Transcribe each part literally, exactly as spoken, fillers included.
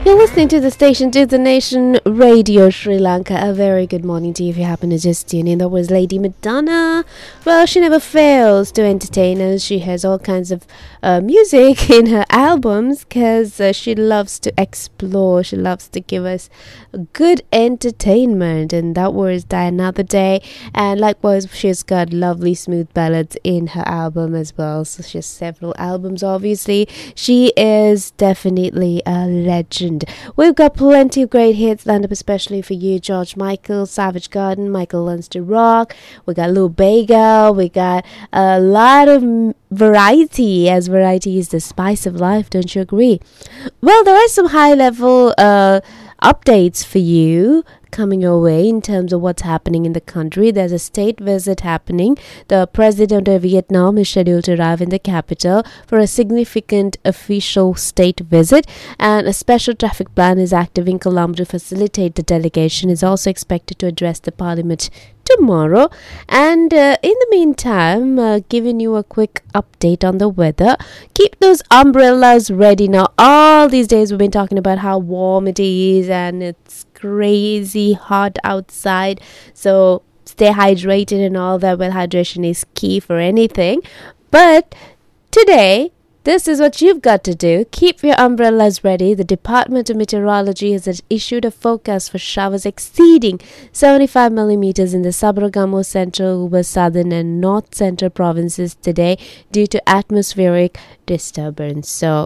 You're listening to the station to the nation, Radio Sri Lanka. A very good morning to you if you happen to just tune in. That was Lady Madonna. Well, she never fails to entertain us. She has all kinds of uh, music in her albums because uh, she loves to explore. She loves to give us good entertainment. And that was Die Another Day. And likewise, she's got lovely smooth ballads in her album as well. So she has several albums, obviously. She is definitely a legend. We've got plenty of great hits lined up especially for you. George Michael, Savage Garden, Michael Learns to Rock. We got Lou Bega. We got a lot of m- variety, as variety is the spice of life. Don't you agree? Well, there are some high level uh, updates for you coming your way in terms of what's happening in the country. There's a state visit happening. The president of Vietnam is scheduled to arrive in the capital for a significant official state visit, and a special traffic plan is active in Colombo to facilitate the delegation. Is also expected to address the parliament tomorrow. And uh, in the meantime, uh, giving you a quick update on the weather. Keep those umbrellas ready now. All these days we've been talking about how warm it is and it's crazy hot outside, so stay hydrated and all that. Well, hydration is key for anything. But today, this is what you've got to do. Keep your umbrellas ready. The Department of Meteorology has issued a forecast for showers exceeding seventy-five millimeters in the Sabaragamu, Central, Uber, Southern and North Central provinces today due to atmospheric disturbance. So,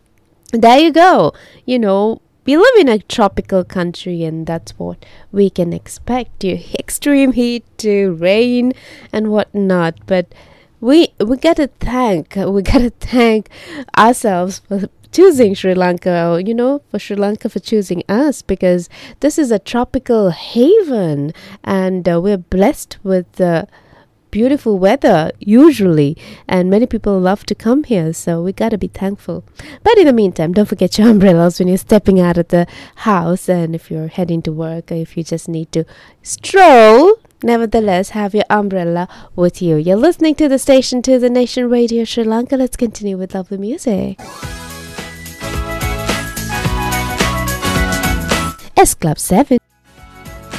there you go. You know, we live in a tropical country and that's what we can expect. You extreme heat to rain and whatnot. But we we gotta thank we gotta thank ourselves for choosing Sri Lanka, you know, for Sri Lanka for choosing us, because this is a tropical haven and uh, we're blessed with uh, beautiful weather usually, and many people love to come here, so we gotta be thankful. But in the meantime, don't forget your umbrellas when you're stepping out of the house, and if you're heading to work, or if you just need to stroll, nevertheless have your umbrella with you. You're listening to the station to the nation, Radio Sri Lanka. Let's continue with lovely music. S Club seven.